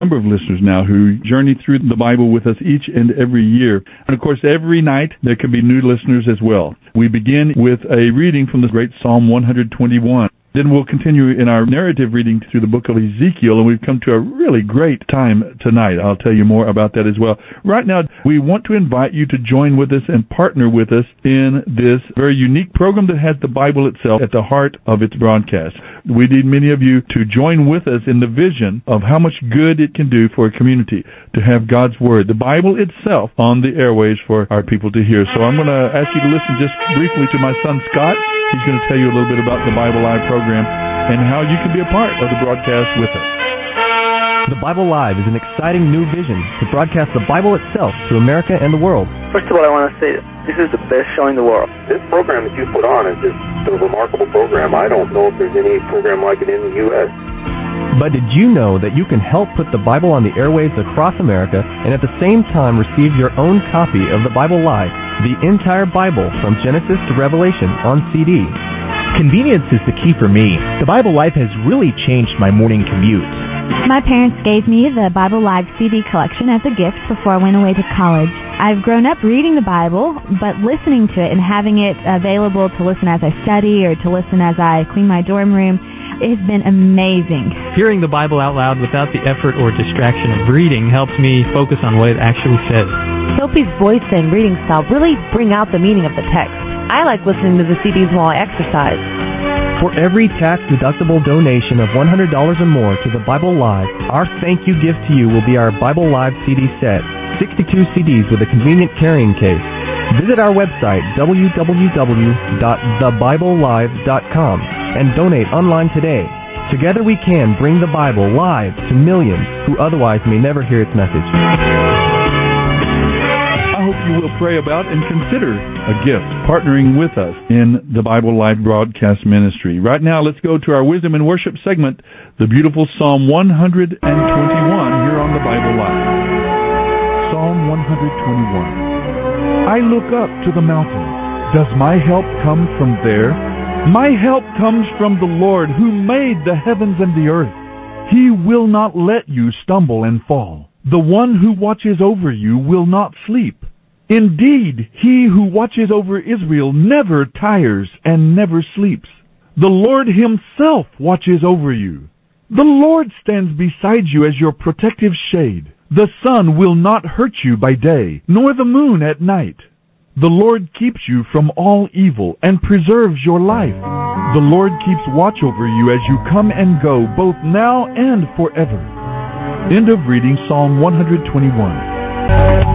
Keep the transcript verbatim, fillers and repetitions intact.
number of listeners now who journey through the Bible with us each and every year. And of course, every night there can be new listeners as well. We begin with a reading from the great Psalm one twenty-one. Then we'll continue in our narrative reading through the book of Ezekiel, and we've come to a really great time tonight. I'll tell you more about that as well. Right now, we want to invite you to join with us and partner with us in this very unique program that has the Bible itself at the heart of its broadcast. We need many of you to join with us in the vision of how much good it can do for a community to have God's Word, the Bible itself, on the airways for our people to hear. So I'm going to ask you to listen just briefly to my son, Scott. He's going to tell you a little bit about the Bible Live program and how you can be a part of the broadcast with us. The Bible Live is an exciting new vision to broadcast the Bible itself to America and the world. First of all, I want to say this is the best show in the world. This program that you put on is just a remarkable program. I don't know if there's any program like it in the U S But did you know that you can help put the Bible on the airwaves across America and at the same time receive your own copy of the Bible Live, the entire Bible from Genesis to Revelation on C D? Convenience is the key for me. The Bible Live has really changed my morning commute. My parents gave me the Bible Live C D collection as a gift before I went away to college. I've grown up reading the Bible, but listening to it and having it available to listen as I study or to listen as I clean my dorm room, it has been amazing. Hearing the Bible out loud without the effort or distraction of reading helps me focus on what it actually says. Sophie's voice and reading style really bring out the meaning of the text. I like listening to the C Ds while I exercise. For every tax-deductible donation of one hundred dollars or more to the Bible Live, our thank you gift to you will be our Bible Live C D set, sixty-two C Ds with a convenient carrying case. Visit our website, w w w dot the bible live dot com, and donate online today. Together we can bring the Bible live to millions who otherwise may never hear its message. I hope you will pray about and consider a gift partnering with us in the Bible Live broadcast ministry. Right now, let's go to our Wisdom and Worship segment, the beautiful Psalm one twenty-one here on the Bible Live. Psalm one twenty-one. I look up to the mountain. Does my help come from there? My help comes from the Lord who made the heavens and the earth. He will not let you stumble and fall. The one who watches over you will not sleep. Indeed, he who watches over Israel never tires and never sleeps. The Lord himself watches over you. The Lord stands beside you as your protective shade. The sun will not hurt you by day, nor the moon at night. The Lord keeps you from all evil and preserves your life. The Lord keeps watch over you as you come and go, both now and forever. End of reading Psalm one twenty-one.